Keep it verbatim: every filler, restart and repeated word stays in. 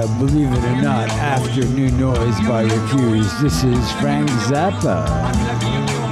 uh, believe it or not, afternoon noise by Refuse. This is Frank Zappa.